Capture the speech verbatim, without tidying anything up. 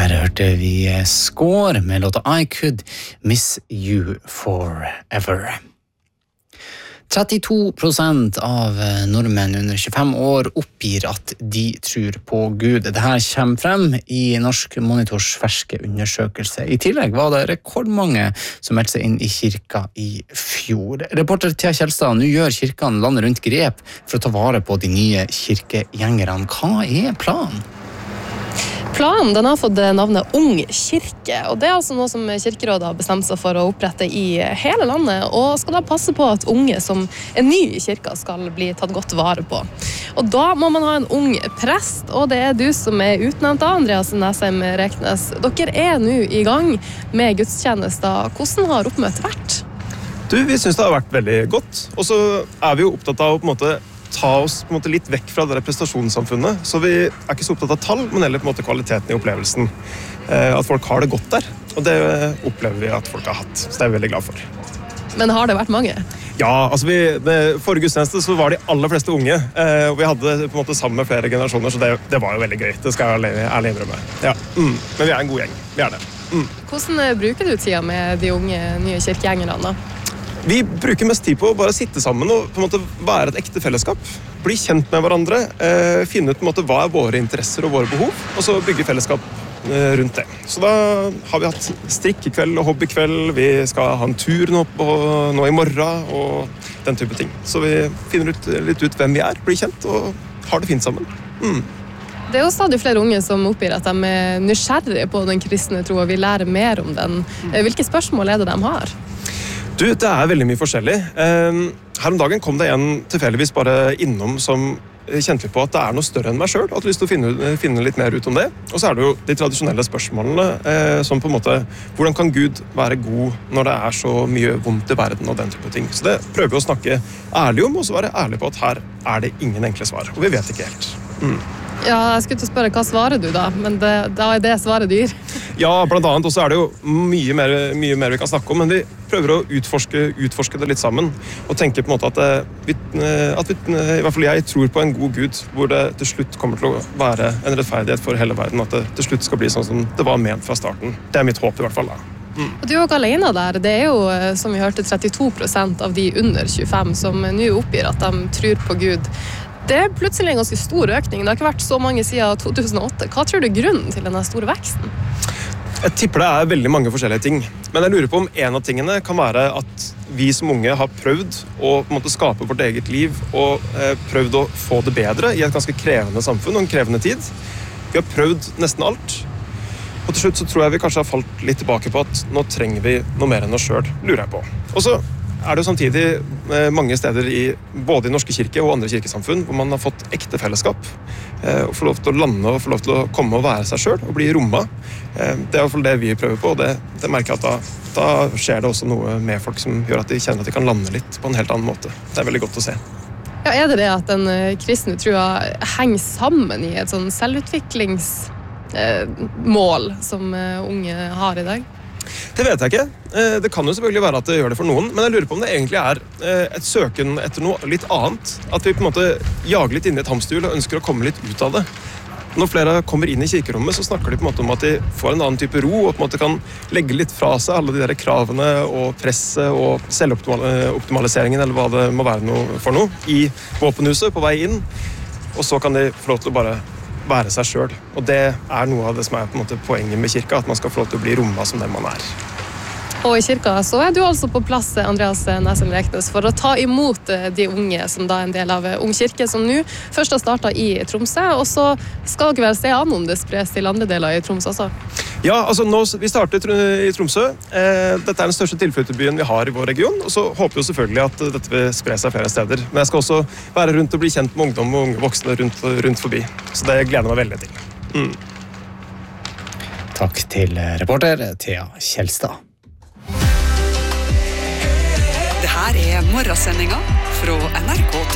Der hørte vi Score med låta I Could Miss You Forever. trettito prosent av nordmenn under tjuefem år oppgir at de tror på Gud. Dette kommer frem i Norsk Monitors ferske undersøkelse. I tillegg var det rekordmange som meldte seg inn i kirka i fjor. Reporter Thea Kjelstad, nå gjør kirkene landet rundt grep for å ta vare på de nye kirkegjengerne. Hva er planen? Planen den har fått navnet Ung Kirke, og det er altså noe som Kirkerådet har bestemt seg for å opprette i hele landet, og skal da passe på at unge som er ny i kirka skal bli tatt godt vare på. Og da må man ha en ung prest, og det er du som er utnevnt av Andreas Nesheim Reknes. Dere er nå i gang med gudstjenester. Hvordan har oppmøtet vært? Du, vi synes det har vært veldig godt, og så er vi jo opptatt av å på en måte ta oss på en måte litt vekk fra det prestasjonssamfunnet, så vi er ikke så opptatt av tall, men heller på en måte kvaliteten i opplevelsen. At folk har det godt der, og det opplever vi at folk har hatt, så det er vi veldig glad for. Men har det vært mange? Ja, altså vi, med forrige gudstjeneste så var de aller fleste unge, og vi hadde på en måte sammen med flere generasjoner, så det, det var jo veldig gøy, det skal jeg ærlig innrømme. Ja, mm. Men vi er en god gjeng, vi er det. Mm. Hvordan bruker du tida med de unge nye kirkegjengerne da? Vi bruker mest tid på å bare sitte sammen og på en måte være et ekte fellesskap. Bli kjent med hverandre, eh, finne ut på en måte hva er våre interesser og våre behov, og så bygge fellesskap eh, rundt det. Så da har vi hatt strikkekveld og hobbykveld, vi skal ha en tur nå, på, nå i morgen og den type ting. Så vi finner ut, litt ut hvem vi er, blir kjent og har det fint sammen. Mm. Det er jo stadig flere unge som oppgir at de er nysgjerrige på den kristne tro og vil lære mer om den. Hvilke spørsmål er det de har? Du, det er veldig mye forskjellig. Her om dagen kom det en tilfeldigvis bare innom som kjente litt på at det er noe større enn meg selv, og hadde lyst til å finne, finne litt mer ut om det. Og så er det jo de tradisjonelle spørsmålene, som på en måte, hvordan kan Gud være god når det er så mye vondt i verden og den type ting. Så det prøver vi å snakke ærlig om, og så være ærlig på at her er det ingen enkle svar, og vi vet ikke helt. Mm. Ja, jeg skulle til å spørre, hva svarer du da? Men det, da er det svaret dyr. Ja, blant annet, og så er det jo mye mer, mye mer vi kan snakke om, men vi prøver å utforske, utforske det litt sammen, og tenke på en måte at, vi, at vi, i hvert fall jeg tror på en god Gud, hvor det til slutt kommer til å være en rettferdighet for hele verden, at det til slutt skal bli sånn som det var ment fra starten. Det er mitt håp i hvert fall da. Mm. Og du er jo ikke alene der. Det er jo, som vi hørte, trettito prosent av de under tjuefem som nå oppgir at de tror på Gud. Det er plutselig en ganske stor økning. Det har ikke vært så mange siden to tusen og åtte. Hva tror du er grunnen til denne store veksten? Jeg tipper det er veldig mange forskjellige ting. Men jeg lurer på om en av tingene kan være at vi som unge har prøvd å på en måte skape vårt eget liv og eh, prøvd å få det bedre i et ganske krevende samfunn og en krevende tid. Vi har prøvd nesten alt. Og til slutt så tror jeg vi kanskje har falt litt tilbake på at nå trenger vi noe mer enn oss selv, lurer jeg på. Og så er det jo samtidig mange steder i både i norske kirke og andre kirkesamfunn hvor man har fått ekte fellesskap og får lov til å lande og får lov til å komme og være seg selv og bli rommet. Det er i hvert fall det vi prøver på, og det, det merker jeg at da, da skjer det også noe med folk som gjør at de kjenner at de kan lande litt på en helt annen måte. Det er veldig godt å se. Ja, er det det at den kristne trua henger sammen i et sånn selvutviklingsmål som unge har i dag? Det vet jeg ikke. Det kan jo selvfølgelig være at det gjør det for noen, men jeg lurer på om det egentlig er et søken etter noe litt annet. At vi på en måte jager litt inn i et hamsterhjul og ønsker å komme litt ut av det. Når flere kommer inn i kirkerommet, så snakker de på en måte om at de får en annen type ro, og på en måte kan legge litt fra seg alle de der kravene og presset og selvoptimaliseringen, eller hva det må være noe for noe, i våpenhuset på vei inn. Og så kan de få lov til å bare være seg selv. Og det er noe av det som er på en måte poenget med kirka, at man skal få lov til å bli rommet som den man er. Og i kirka så er du altså på plass, Andreas Nesheim Reknes, for å ta imot de unge som da er en del av Ung Kirke, som nå først har startet i Tromsø, og så skal dere vel se an om det spres til andre deler i Troms også. Ja, altså nå, vi startet i Tromsø. Eh, dette er den største tilflytterbyen vi har i vår region, og så håper vi jo selvfølgelig at dette vil spre seg flere steder. Men jeg skal også være rundt og bli kjent med ungdom og unge voksne rundt, rundt forbi. Så det gleder meg veldig til. Mm. Takk til reporter Thea Kjelstad. Det her er morgensendinga fra N R K